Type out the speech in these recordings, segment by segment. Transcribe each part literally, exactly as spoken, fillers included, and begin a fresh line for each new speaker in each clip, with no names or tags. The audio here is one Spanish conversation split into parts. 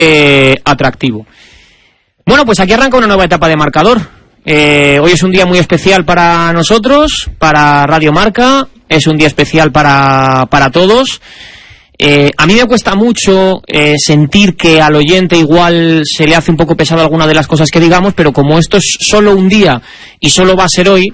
eh, atractivo. Bueno, pues aquí arranca una nueva etapa de Marcador. Eh, hoy es un día muy especial para nosotros, para Radio Marca, es un día especial para, para todos. Eh, a mí me cuesta mucho eh, sentir que al oyente igual se le hace un poco pesado alguna de las cosas que digamos, pero como esto es solo un día y solo va a ser hoy,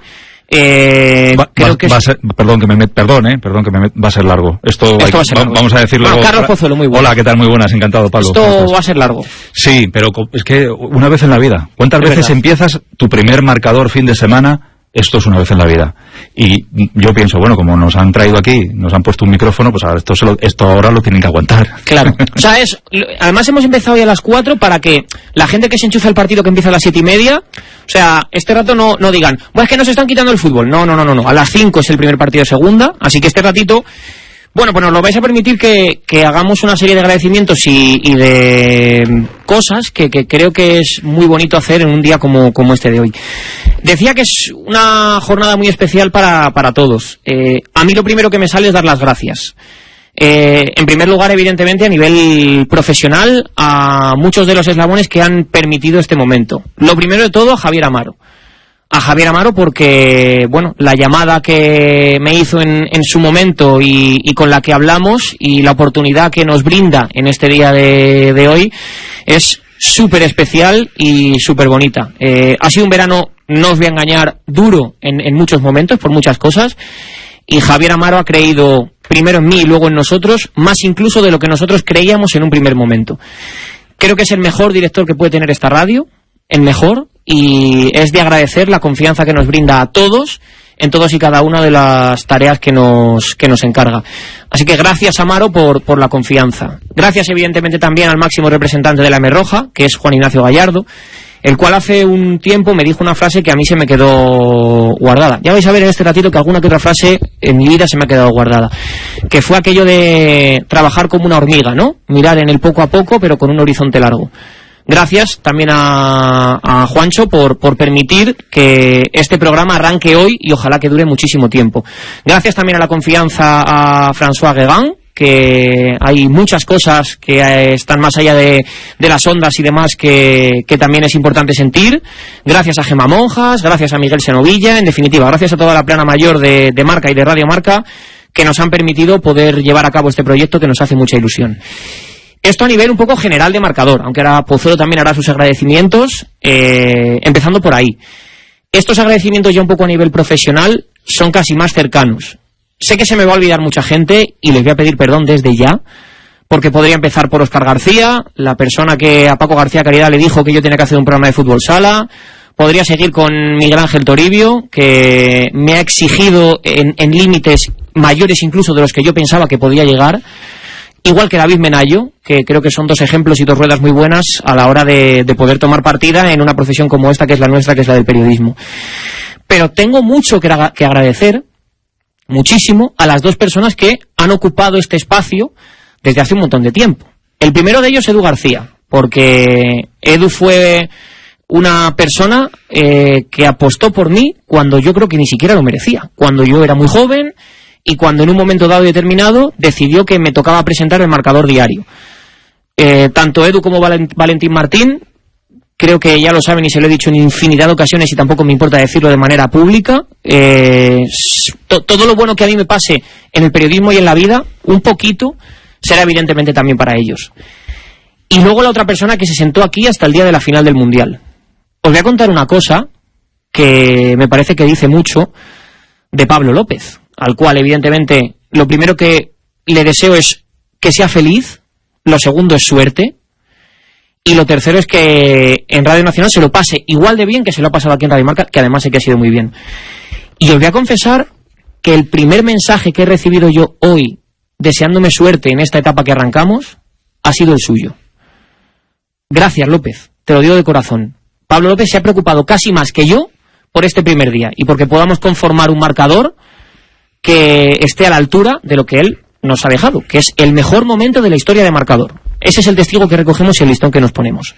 eh,
va,
creo
va,
que
va
es...
a ser, perdón que me met, perdón, eh, perdón que me met, va a ser largo. Esto,
Esto
hay,
va a ser largo.
Vamos a decirlo.
Bueno, Carlos Pozuelo, muy bueno.
Hola, ¿qué tal? Muy buenas, encantado, Pablo.
Esto va a ser largo.
Sí, pero es que una vez en la vida. ¿Cuántas
Es
veces
verdad.
empiezas tu primer marcador fin de semana? Esto es una vez en la vida. Y yo pienso, bueno, como nos han traído aquí, nos han puesto un micrófono, pues ahora esto, se lo, esto ahora lo tienen que aguantar.
Claro. O sea, es, además hemos empezado hoy a las cuatro para que la gente que se enchufa el partido que empieza a las siete y media, o sea, este rato no, no digan, bueno, es que nos están quitando el fútbol. No, no, no, no, no. A las cinco es el primer partido de segunda, así que este ratito, bueno, pues nos lo vais a permitir que, que hagamos una serie de agradecimientos y, y de cosas que, que creo que es muy bonito hacer en un día como, como este de hoy. Decía que es una jornada muy especial para, para todos. Eh, a mí lo primero que me sale es dar las gracias. Eh, en primer lugar, evidentemente, a nivel profesional, a muchos de los eslabones que han permitido este momento. Lo primero de todo, a Javier Amaro. A Javier Amaro porque, bueno, la llamada que me hizo en, en su momento y, y con la que hablamos y la oportunidad que nos brinda en este día de, de hoy es súper especial y súper bonita. Eh, ha sido un verano, no os voy a engañar, duro en, en muchos momentos, por muchas cosas, y Javier Amaro ha creído primero en mí y luego en nosotros, más incluso de lo que nosotros creíamos en un primer momento. Creo que es el mejor director que puede tener esta radio, el mejor, y es de agradecer la confianza que nos brinda a todos en todos y cada una de las tareas que nos que nos encarga. Así que gracias, Amaro, por, por la confianza. Gracias, evidentemente, también al máximo representante de la M Roja, que es Juan Ignacio Gallardo, el cual hace un tiempo me dijo una frase que a mí se me quedó guardada. Ya vais a ver en este ratito que alguna que otra frase en mi vida se me ha quedado guardada, que fue aquello de trabajar como una hormiga, ¿no? Mirar en el poco a poco, pero con un horizonte largo. Gracias también a, a Juancho por, por permitir que este programa arranque hoy y ojalá que dure muchísimo tiempo. Gracias también a la confianza a François Guégan, que hay muchas cosas que eh, están más allá de, de las ondas y demás que, que también es importante sentir. Gracias a Gemma Monjas, gracias a Miguel Senovilla, en definitiva, gracias a toda la plana mayor de, de Marca y de Radio Marca que nos han permitido poder llevar a cabo este proyecto que nos hace mucha ilusión. Esto a nivel un poco general de Marcador, aunque ahora Pozuelo también hará sus agradecimientos, eh, empezando por ahí. Estos agradecimientos ya un poco a nivel profesional son casi más cercanos. Sé que se me va a olvidar mucha gente y les voy a pedir perdón desde ya, porque podría empezar por Óscar García, la persona que a Paco García Caridad le dijo que yo tenía que hacer un programa de fútbol sala. Podría seguir con Miguel Ángel Toribio, que me ha exigido en, en límites mayores incluso de los que yo pensaba que podía llegar. Igual que David Menayo, que creo que son dos ejemplos y dos ruedas muy buenas a la hora de, de poder tomar partida en una profesión como esta, que es la nuestra, que es la del periodismo. Pero tengo mucho que, que agradecer, muchísimo, a las dos personas que han ocupado este espacio desde hace un montón de tiempo. El primero de ellos, Edu García, porque Edu fue una persona eh, que apostó por mí cuando yo creo que ni siquiera lo merecía, cuando yo era muy joven y cuando en un momento dado y determinado decidió que me tocaba presentar el Marcador diario. Eh, tanto Edu como Valentín Martín, creo que ya lo saben y se lo he dicho en infinidad de ocasiones y tampoco me importa decirlo de manera pública, eh, to, todo lo bueno que a mí me pase en el periodismo y en la vida, un poquito, será evidentemente también para ellos. Y luego la otra persona que se sentó aquí hasta el día de la final del Mundial. Os voy a contar una cosa que me parece que dice mucho de Pablo López, al cual evidentemente lo primero que le deseo es que sea feliz, lo segundo es suerte, y lo tercero es que en Radio Nacional se lo pase igual de bien que se lo ha pasado aquí en Radio Marca, que además sé que ha sido muy bien. Y os voy a confesar que el primer mensaje que he recibido yo hoy, deseándome suerte en esta etapa que arrancamos, ha sido el suyo. Gracias, López, te lo digo de corazón. Pablo López se ha preocupado casi más que yo por este primer día y porque podamos conformar un marcador que esté a la altura de lo que él nos ha dejado, que es el mejor momento de la historia de Marcador. Ese es el testigo que recogemos y el listón que nos ponemos.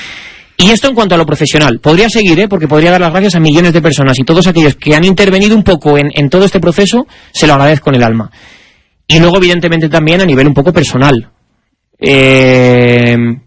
Y esto en cuanto a lo profesional. Podría seguir, ¿eh? Porque podría dar las gracias a millones de personas y todos aquellos que han intervenido un poco en, en todo este proceso, se lo agradezco en el alma. Y luego, evidentemente, también a nivel un poco personal. Eh,